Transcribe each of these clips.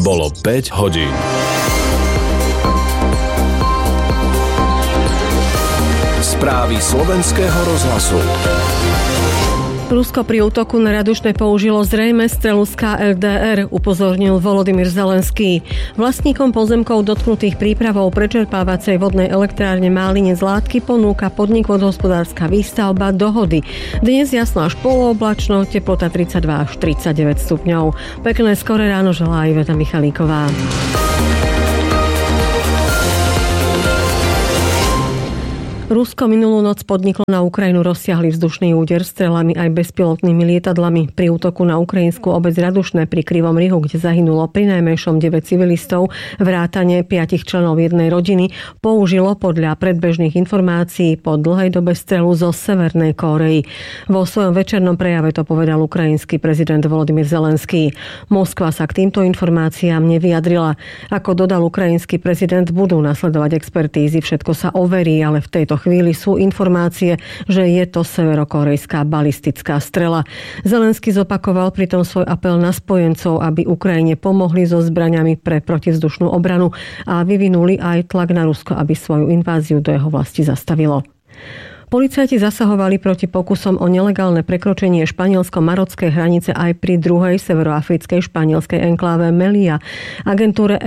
Bolo 5 hodín. Správy slovenského rozhlasu. Rusko pri útoku na Radušne použilo zrejme strelu z KLDR, upozornil Volodymyr Zelenský. Vlastníkom pozemkov dotknutých prípravou prečerpávacej vodnej elektrárne Málinec Látky ponúka podnik Vodohospodárska výstavba Dohody. Dnes jasno až polooblačno, teplota 32 až 39 stupňov. Pekné skoré ráno želá Iveta Michalíková. Rusko minulú noc podniklo na Ukrajinu rozsiahly vzdušný úder strelami aj bezpilotnými lietadlami. Pri útoku na ukrajinskú obec Radušne pri Krivom Rihu, kde zahynulo prinajmenšom 9 civilistov, vrátane 5 členov jednej rodiny, použilo podľa predbežných informácií po dlhej dobe strelu zo Severnej Kórey. Vo svojom večernom prejave to povedal ukrajinský prezident Volodymyr Zelenský. Moskva sa k týmto informáciám nevyjadrila. Ako dodal ukrajinský prezident, budú nasledovať expertízy, všetko sa overí, ale v tejto chvíli sú informácie, že je to severokórejská balistická strela. Zelenský zopakoval pritom svoj apel na spojencov, aby Ukrajine pomohli so zbraňami pre protivzdušnú obranu a vyvinuli aj tlak na Rusko, aby svoju inváziu do jeho vlasti zastavilo. Policajti zasahovali proti pokusom o nelegálne prekročenie španielsko-marockej hranice aj pri druhej severoafrickej španielskej enkláve Melilla. Agentúra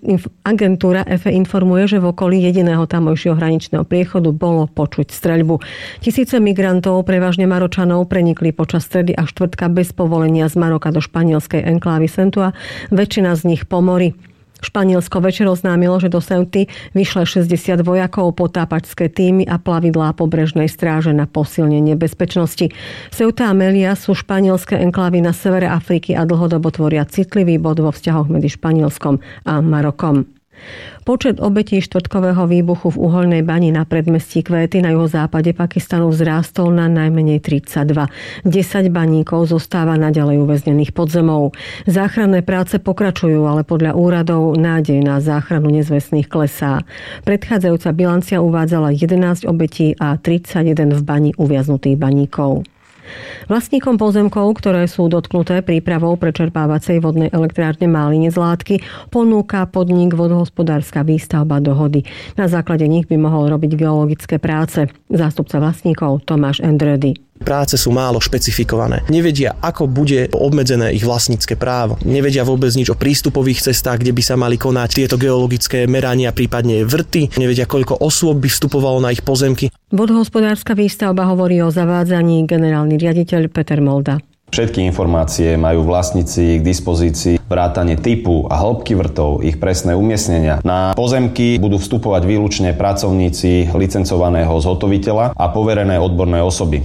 EFE informuje, že v okolí jediného tamojšieho hraničného priechodu bolo počuť streľbu. Tisíce migrantov, prevažne Maročanov, prenikli počas stredy a štvrtka bez povolenia z Maroka do španielskej enklávy Ceuta, väčšina z nich po mori. Španielsko večer oznámilo, že do Ceuty vyšle 60 vojakov, potápačské týmy a plavidlá pobrežnej stráže na posilnenie bezpečnosti. Ceuta a Melilla sú španielské enklávy na severe Afriky a dlhodobo tvoria citlivý bod vo vzťahoch medzi Španielskom a Marokom. Počet obetí štvrtkového výbuchu v uhoľnej bani na predmestí Kvéty na juhozápade Pakistanu vzrástol na najmenej 32. 10 baníkov zostáva naďalej uväznených pod zemou. Záchranné práce pokračujú, ale podľa úradov nádej na záchranu nezvestných klesá. Predchádzajúca bilancia uvádzala 11 obetí a 31 v bani uviaznutých baníkov. Vlastníkom pozemkov, ktoré sú dotknuté prípravou prečerpávacej vodnej elektrárne Málinec Látky, ponúka podnik Vodohospodárska výstavba Dohody. Na základe nich by mohol robiť geologické práce. Zástupca vlastníkov Tomáš Endredy. Práce sú málo špecifikované. Nevedia, ako bude obmedzené ich vlastnícke právo. Nevedia vôbec nič o prístupových cestách, kde by sa mali konať tieto geologické merania, prípadne vrty. Nevedia, koľko osôb by vstupovalo na ich pozemky. Vodohospodárska výstavba hovorí o zavádzaní generálny riaditeľ Peter Molda. Všetky informácie majú vlastníci k dispozícii, vrátane typu a hĺbky vrtov, ich presné umiestnenia. Na pozemky budú vstupovať výlučne pracovníci licencovaného zhotoviteľa a poverené odborné osoby.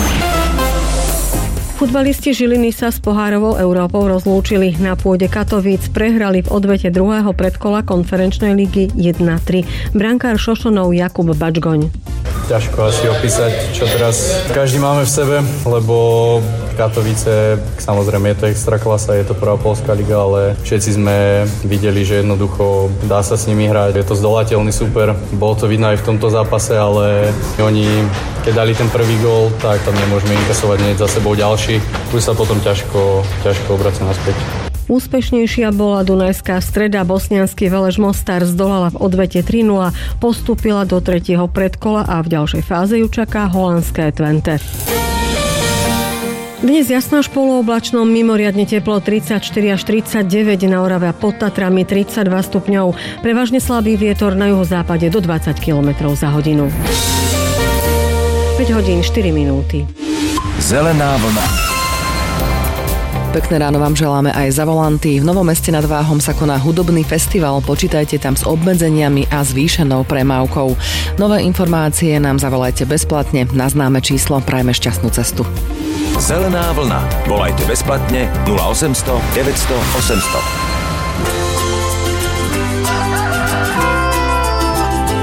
Futbalisti Žiliny sa s pohárovou Európou rozlúčili. Na pôde Katovíc prehrali v odvete druhého predkola konferenčnej ligy 1-3. Brankár Šošonov Jakub Bačgoň. Ťažko asi opísať, čo teraz každý máme v sebe, lebo Katovice, samozrejme je to extraklasa, je to prvá poľská liga, ale všetci sme videli, že jednoducho dá sa s nimi hrať. Je to zdolateľný super, bolo to vidno aj v tomto zápase, ale oni, keď dali ten prvý gól, tak tam nemôžeme inkasovať hneď za sebou ďalší. Už sa potom ťažko obracia naspäť. Úspešnejšia bola Dunajská Streda. Bosniansky Veleš Mostar zdolala v odvete 3-0, postúpila do tretieho predkola a v ďalšej fáze ju čaká holandské Twente. Dnes jasno až polooblačno, mimoriadne teplo 34 až 39, na Orave a pod Tatrami 32 stupňov. Prevažne slabý vietor na juhozápade do 20 km za hodinu. 5 hodín 4 minúty. Zelená vlna. Pekné ráno vám želáme aj za volanty. V Novom Meste nad Váhom sa koná hudobný festival. Počítajte tam s obmedzeniami a zvýšenou premávkou. Nové informácie nám zavolajte bezplatne na známe číslo. Prajme šťastnú cestu. Zelená vlna. Volajte bezplatne 0800 900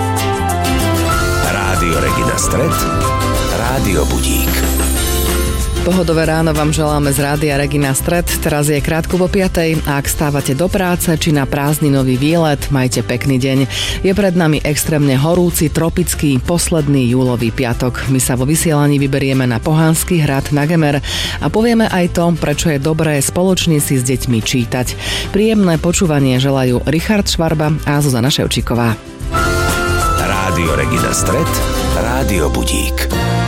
800. Rádio Regina Stred, Rádio Budík. Pohodové ráno vám želáme z Rádia Regina Stred. Teraz je krátko po 5:00 a ak stávate do práce či na prázdninový výlet, majte pekný deň. Je pred nami extrémne horúci, tropický, posledný júlový piatok. My sa vo vysielaní vyberieme na Pohanský hrad na Gemer a povieme aj to, prečo je dobré spoločne si s deťmi čítať. Príjemné počúvanie želajú Richard Švarba a Zuzana Ševčíková. Rádio Regina Stred, Rádio Budík.